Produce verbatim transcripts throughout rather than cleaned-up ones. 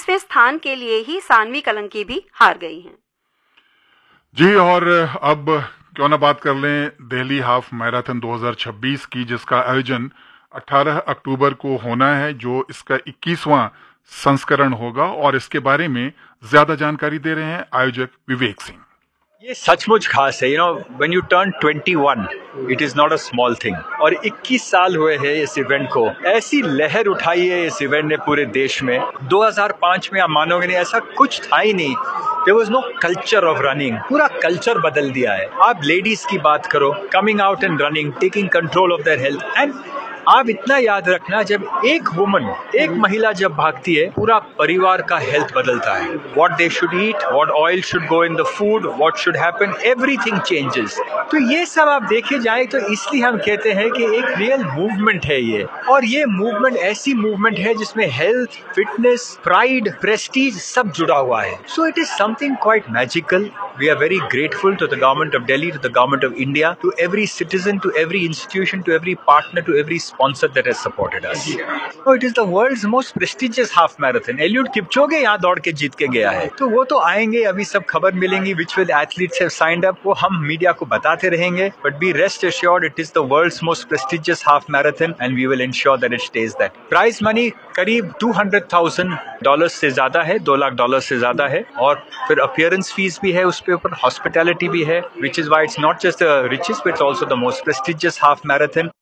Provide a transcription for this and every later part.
पांचवें स्थान के लिए ही सानवी कलंकी भी हार गई हैं। जी, और अब क्यों ना बात कर लें दिल्ली हाफ मैराथन दो हज़ार छब्बीस की, जिसका आयोजन अठारह अक्टूबर को होना है, जो इसका इक्कीसवां संस्करण होगा। और इसके बारे में ज्यादा जानकारी दे रहे हैं आयोजक विवेक सिंह। ये सचमुच खास है। You know when U turn इक्कीस, it is not a small thing. और इक्कीस साल हुए हैं इस इवेंट को। ऐसी लहर उठाई है इस इवेंट ने पूरे देश में। दो हज़ार पाँच में आप मानोगे नहीं, ऐसा कुछ था ही नहीं। There was no culture of running. पूरा कल्चर बदल दिया है। आप लेडीज की बात करो, coming out and running, taking control of their health. And आप इतना याद रखना, जब एक वुमन, एक महिला जब भागती है, पूरा परिवार का हेल्थ बदलता है। What they should eat, what oil should go in the food, what should happen, everything changes. तो ये सब आप देखे जाए तो इसलिए हम कहते हैं कि एक रियल मूवमेंट है ये। और ये मूवमेंट ऐसी मूवमेंट है जिसमें हेल्थ, फिटनेस, प्राइड, प्रेस्टीज सब जुड़ा हुआ है। So it is something quite magical. We are very grateful to the government of Delhi, to the government of India, to every citizen, to every institution, to every partner, to every sponsor that has supported us. Oh, it is the world's most prestigious half marathon. Eliud Kipchoge यहाँ दौड़ के जीत के गया है। तो वो तो आएंगे, अभी सब खबर मिलेंगी which will athletes have signed up, वो हम मीडिया को बताते रहेंगे। But be rest assured, it is the world's most prestigious half marathon and we will ensure that it stays that. Prize money करीब दो सौ हज़ार डॉलर्स से ज्यादा है, दो लाख डॉलर से ज्यादा है। और फिर अपीयरेंस फीस भी है उसके ऊपर, हॉस्पिटैलिटी भी है, which is why it's not just the richest but it's also the most prestigious half marathon.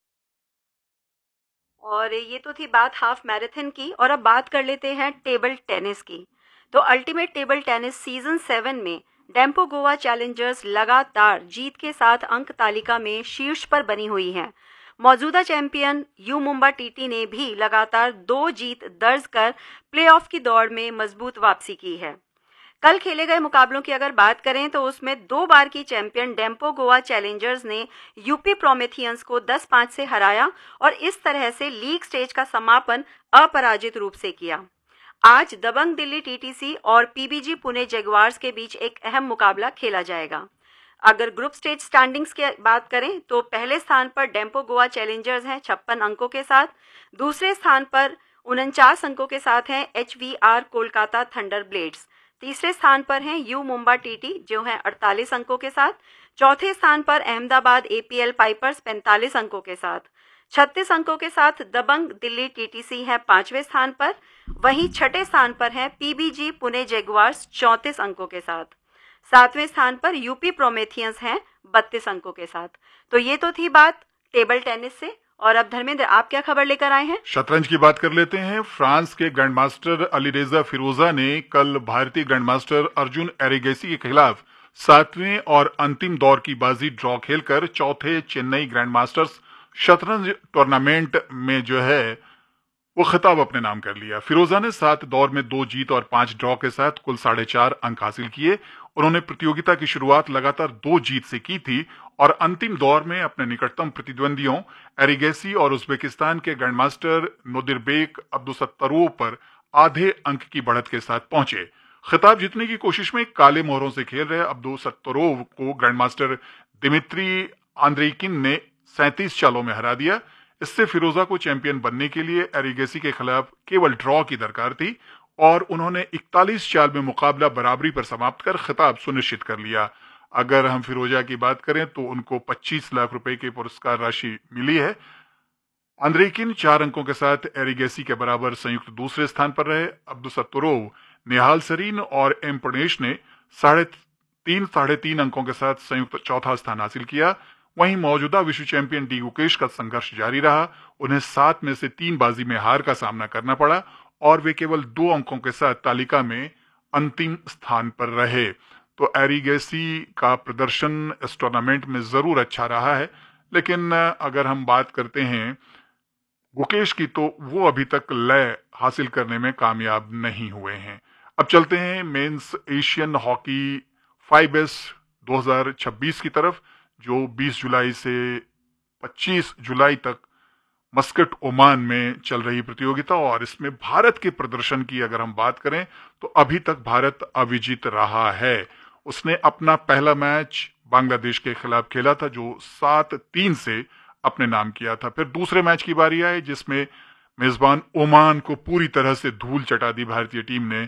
और ये तो थी बात हाफ मैराथन की, और अब बात कर लेते हैं टेबल टेनिस की। तो ultimate table tennis season seven में डेम्पो गोवा चैलेंजर्स लगातार जीत के साथ अंक तालिका में शीर्ष पर बनी हुई हैं। मौजूदा चैंपियन यू मुंबा टीटी ने भी लगातार दो जीत दर्ज कर प्लेऑफ की दौड़ में मजबूत वापसी की है। कल खेले गए मुकाबलों की अगर बात करें तो उसमें दो बार की चैंपियन डेम्पो गोवा चैलेंजर्स ने यूपी प्रोमेथियंस को दस पाँच से हराया और इस तरह से लीग स्टेज का समापन अपराजित रूप से किया। आज दबंग दिल्ली टीटीसी और पीबीजी पुणे जगुआर्स के बीच एक अहम मुकाबला खेला जाएगा। अगर ग्रुप स्टेज स्टैंडिंग्स की बात करें तो पहले स्थान पर डेम्पो गोवा चैलेंजर्स हैं छप्पन अंकों के साथ, दूसरे स्थान पर उनचास अंकों के साथ हैं एचवीआर कोलकाता थंडर ब्लेड्स, तीसरे स्थान पर हैं यू मुंबा टीटी जो हैं अड़तालीस अंकों के साथ, चौथे स्थान पर अहमदाबाद एपीएल पाइपर्स पैंतालीस अंकों के साथ, छत्तीस अंकों के साथ दबंग दिल्ली टीटीसी है पांचवें स्थान पर, वहीं छठे स्थान पर है पीबीजी पुणे जगुआर्स चौंतीस अंकों के साथ, सातवें स्थान पर यूपी प्रोमेथियंस हैं बत्तीस अंकों के साथ। तो ये तो थी बात टेबल टेनिस से, और अब धर्मेंद्र आप क्या खबर लेकर आए हैं? शतरंज की बात कर लेते हैं। फ्रांस के ग्रैंडमास्टर अलीरेजा फिरोजा ने कल भारतीय ग्रैंडमास्टर अर्जुन एरिगेसी के खिलाफ सातवें और अंतिम दौर की बाजी ड्रॉ खेलकर चौथे चेन्नई ग्रैंडमास्टर्स शतरंज टूर्नामेंट में जो है वो खिताब अपने नाम कर लिया। फिरोजा ने सात दौर में दो जीत और पांच ड्रॉ के साथ कुल साढ़े चार अंक हासिल किए। उन्होंने प्रतियोगिता की शुरुआत लगातार दो जीत से की थी और अंतिम दौर में अपने निकटतम प्रतिद्वंदियों एरिगेसी और उज्बेकिस्तान के ग्रैंडमास्टर नोदिरबेक अब्दुसत्तरोव पर आधे अंक की बढ़त के साथ पहुंचे। खिताब जीतने की कोशिश में काले मोहरों से खेल रहे अब्दुसत्तरोव को ग्रैंडमास्टर दिमित्री आंद्रेइकिन ने सैंतीस चालों में हरा दिया। इससे फिरोजा को चैंपियन बनने के लिए एरिगेसी के खिलाफ केवल ड्रॉ की दरकार थी और उन्होंने इकतालीस चाल में मुकाबला बराबरी पर समाप्त कर खिताब सुनिश्चित कर लिया। अगर हम फिरोजा की बात करें तो उनको पच्चीस लाख रुपए की पुरस्कार राशि मिली है। आंद्रेइकिन चार अंकों के साथ एरिगेसी के बराबर संयुक्त दूसरे स्थान पर रहे। अब्दुसत्तरोव, निहाल सरीन और एम प्रणेश ने साढ़े तीन साढ़े तीन अंकों के साथ संयुक्त चौथा स्थान हासिल किया। वहीं मौजूदा विश्व चैंपियन डी गुकेश का संघर्ष जारी रहा। उन्हें सात में से तीन बाजी में हार का सामना करना पड़ा और वे केवल दो अंकों के साथ तालिका में अंतिम स्थान पर रहे। तो एरिगेसी का प्रदर्शन इस टूर्नामेंट में जरूर अच्छा रहा है, लेकिन अगर हम बात करते हैं गुकेश की तो वो अभी तक लय हासिल करने में कामयाब नहीं हुए हैं। अब चलते हैं mains Asian hockey five S दो हज़ार छब्बीस की तरफ, जो बीस जुलाई से पच्चीस जुलाई तक मस्कट ओमान में चल रही प्रतियोगिता। और इसमें भारत के प्रदर्शन की अगर हम बात करें तो अभी तक भारत अविजित रहा है। उसने अपना पहला मैच बांग्लादेश के खिलाफ खेला था जो सात तीन से अपने नाम किया था। फिर दूसरे मैच की बारी आई जिसमें मेजबान ओमान को पूरी तरह से धूल चटा दी भारतीय टीम ने।